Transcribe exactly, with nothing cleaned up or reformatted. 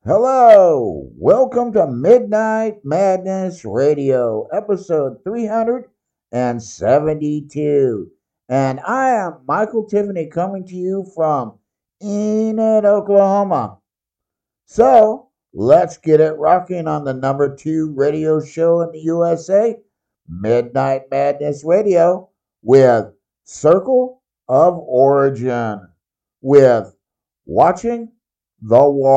Hello, welcome to Midnight Madness Radio, episode three hundred seventy-two. And I am Michael Tiffany coming to you from Enid, Oklahoma. So let's get it rocking on the number two radio show in the U S A, Midnight Madness Radio, with Circle of Origin, with Watching the Wall.